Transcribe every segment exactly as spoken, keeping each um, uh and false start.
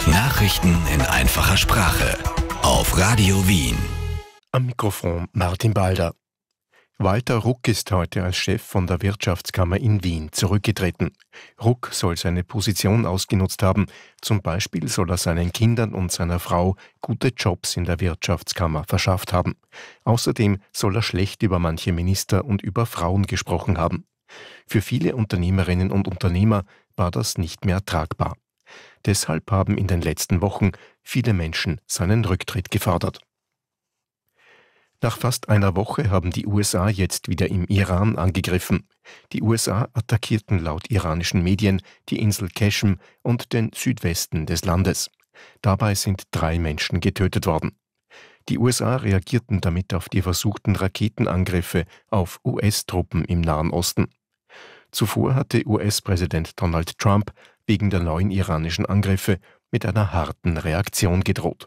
Nachrichten in einfacher Sprache auf Radio Wien. Am Mikrofon Martin Balder. Walter Ruck ist heute als Chef von der Wirtschaftskammer in Wien zurückgetreten. Ruck soll seine Position ausgenutzt haben. Zum Beispiel soll er seinen Kindern und seiner Frau gute Jobs in der Wirtschaftskammer verschafft haben. Außerdem soll er schlecht über manche Minister und über Frauen gesprochen haben. Für viele Unternehmerinnen und Unternehmer war das nicht mehr tragbar. Deshalb haben in den letzten Wochen viele Menschen seinen Rücktritt gefordert. Nach fast einer Woche haben die U S A jetzt wieder im Iran angegriffen. Die U S A attackierten laut iranischen Medien die Insel Qeshm und den Südwesten des Landes. Dabei sind drei Menschen getötet worden. Die U S A reagierten damit auf die versuchten Raketenangriffe auf U S-Truppen im Nahen Osten. Zuvor hatte U S-Präsident Donald Trump wegen der neuen iranischen Angriffe mit einer harten Reaktion gedroht.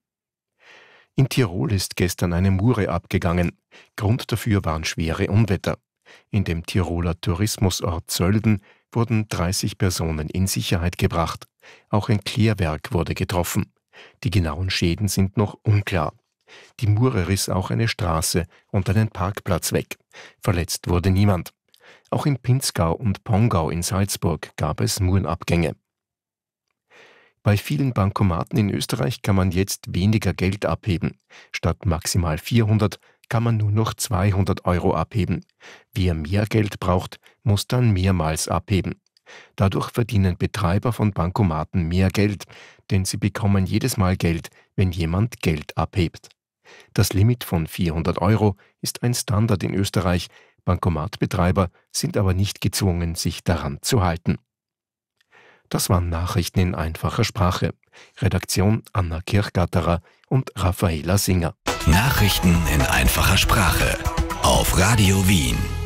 In Tirol ist gestern eine Mure abgegangen. Grund dafür waren schwere Unwetter. In dem Tiroler Tourismusort Sölden wurden dreißig Personen in Sicherheit gebracht. Auch ein Klärwerk wurde getroffen. Die genauen Schäden sind noch unklar. Die Mure riss auch eine Straße und einen Parkplatz weg. Verletzt wurde niemand. Auch in Pinzgau und Pongau in Salzburg gab es Murenabgänge. Bei vielen Bankomaten in Österreich kann man jetzt weniger Geld abheben. Statt maximal vierhundert kann man nur noch zweihundert Euro abheben. Wer mehr Geld braucht, muss dann mehrmals abheben. Dadurch verdienen Betreiber von Bankomaten mehr Geld, denn sie bekommen jedes Mal Geld, wenn jemand Geld abhebt. Das Limit von vierhundert Euro ist ein Standard in Österreich. Bankomatbetreiber sind aber nicht gezwungen, sich daran zu halten. Das waren Nachrichten in einfacher Sprache. Redaktion Anna Kirchgatterer und Raffaela Singer. Nachrichten in einfacher Sprache auf Radio Wien.